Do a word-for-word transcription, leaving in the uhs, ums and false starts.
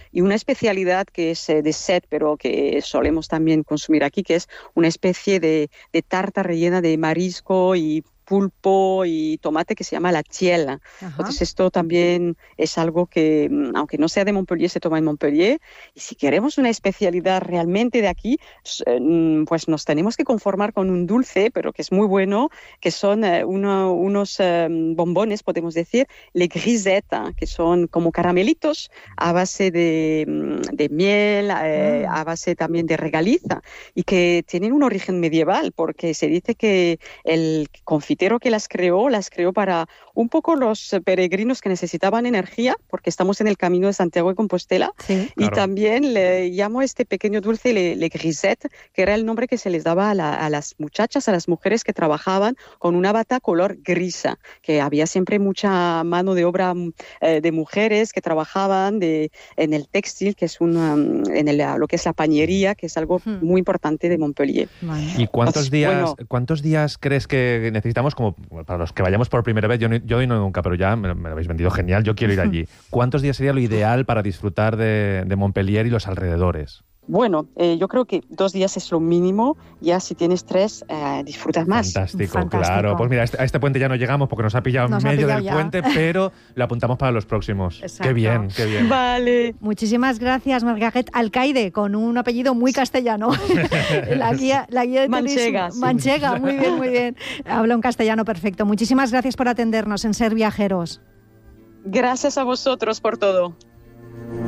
y una especialidad que es eh, de Sète, pero que solemos también consumir aquí, que es una especie de, de tarta rellena de marisco y pulpo y tomate que se llama la tielle. Entonces esto también es algo que, aunque no sea de Montpellier, se toma en Montpellier. Y si queremos una especialidad realmente de aquí, pues nos tenemos que conformar con un dulce, pero que es muy bueno, que son eh, uno, unos eh, bombones, podemos decir, les grisettes, que son como caramelitos a base de, de miel, eh, a base también de regaliza, y que tienen un origen medieval, porque se dice que el confitero que las creó, las creó para un poco los peregrinos que necesitaban energía, porque estamos en el camino de Santiago de Compostela, sí, y claro. También le llamo este pequeño dulce le, le grisette, que era el nombre que se les daba a, la, a las muchachas, a las mujeres que trabajaban con una bata color grisa, que había siempre mucha mano de obra eh, de mujeres que trabajaban de, en el textil, que es una, en el, lo que es la pañería, que es algo hmm. muy importante de Montpellier. ¿Y cuántos días, bueno, cuántos días crees que necesitamos, como para los que vayamos por primera vez? Yo, yo no nunca, pero ya me, me lo habéis vendido genial, yo quiero ir allí. ¿Cuántos días sería lo ideal para disfrutar de, de Montpellier y los alrededores? Bueno, eh, yo creo que dos días es lo mínimo, ya si tienes tres, eh, disfrutas más. Fantástico, Fantástico, claro. Pues mira, a este, a este puente ya no llegamos porque nos ha pillado en medio pillado del ya. puente, pero lo apuntamos para los próximos. Exacto. Qué bien, qué bien. Vale. Muchísimas gracias, Margaret Alcaide, con un apellido muy castellano. la guía, la guía de Manchega, turismo. Sí. Manchega, muy bien, muy bien. Habla un castellano perfecto. Muchísimas gracias por atendernos en Ser Viajeros. Gracias a vosotros por todo.